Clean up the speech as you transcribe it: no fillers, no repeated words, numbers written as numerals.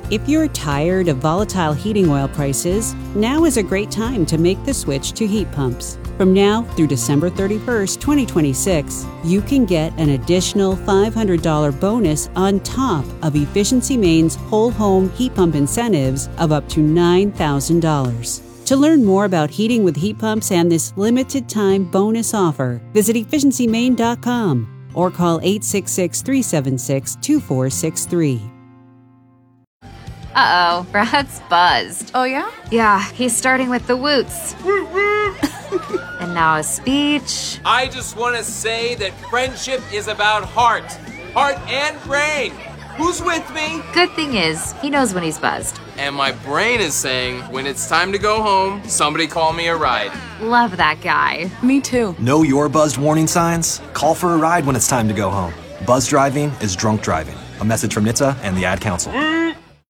If you're tired of volatile heating oil prices, now is a great time to make the switch to heat pumps. From now through December 31st, 2026, you can get an additional $500 bonus on top of Efficiency Maine's whole home heat pump incentives of up to $9,000. To learn more about heating with heat pumps and this limited time bonus offer, visit efficiencymaine.com or call 866-376-2463. Uh-oh, Brad's buzzed. Oh, yeah? Yeah, he's starting with the woots. And now a speech. I just want to say that friendship is about heart and brain. Who's with me? Good thing is, he knows when he's buzzed. And my brain is saying, when it's time to go home, somebody call me a ride. Love that guy. Me too. Know your buzzed warning signs? Call for a ride when it's time to go home. Buzz driving is drunk driving. A message from NHTSA and the Ad Council.